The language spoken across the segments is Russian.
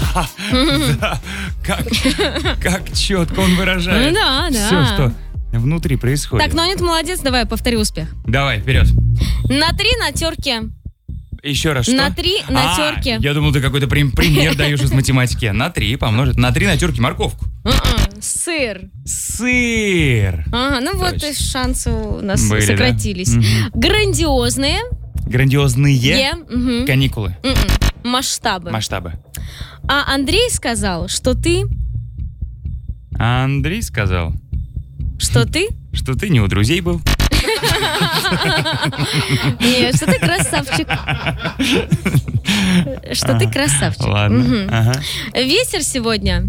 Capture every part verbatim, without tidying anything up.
Да, да. Как, как четко он выражает. Ну да, да. Все, что внутри происходит. Так, ну Анют молодец, давай, повтори успех. Давай, вперед. На три на терке. Еще раз, что? На три на а, терке. Я думал, ты какой-то прим- пример даешь из математики. На три помножить. На три на терке морковку. Uh-uh. Сыр. Сыр. Ага, ну вот Точно. и шансы у нас Были, сократились. да? Грандиозные. Грандиозные Е. Мгм. каникулы. М-м. Масштабы. Масштабы. А Андрей сказал, что ты... А Андрей сказал, Что ты? что ты не у друзей был. Нет, что ты красавчик. Что ты красавчик. Ладно. Мгм. Ага. Ветер сегодня?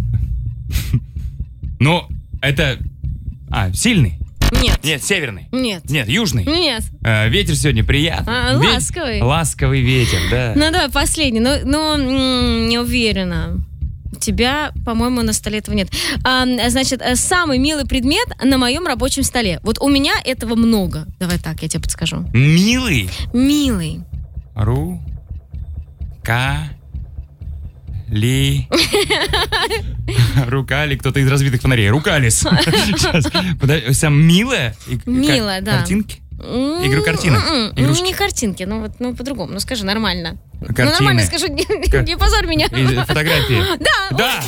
Ну, это... А, сильный? Нет. Нет, северный. Нет. Нет, южный. Нет. Э, ветер сегодня приятный. А, Ве- ласковый. Ласковый ветер, да. Ну давай, последний. Ну, ну м, не уверена. У тебя, по-моему, на столе этого нет. А, значит, э, самый милый предмет на моем рабочем столе. Вот у меня этого много. Давай так, я тебе подскажу. Милый. Милый. Ру. Ка. Ли. Рука ли, кто-то из разбитых фонарей. Рукалис. Сейчас. Подожди, сам милая? И- Милая, ка- да. Картинки? М, Игру картинок? м-м, Игрушки? Ну, не картинки, ну вот ну, по-другому. Ну скажи нормально. Ну Картины. нормально скажу, не, Ка- не позорь меня. И фотографии. Да. Да.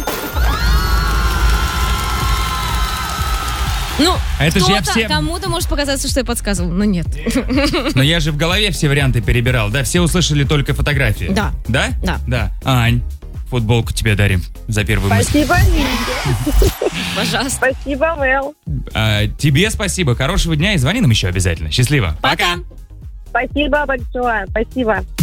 Ну, А это же я кто-то, все- кому-то может показаться, что я подсказывал, но нет. Но я же в голове все варианты перебирал, да? Все услышали только фотографии. Да. Да? Да. Да. Ань, футболку тебе дарим за первую мысль. Спасибо, Лиза. Пожалуйста. Спасибо, Вэл. А, тебе спасибо, хорошего дня и звони нам еще обязательно. Счастливо. Пока. Спасибо большое. Спасибо.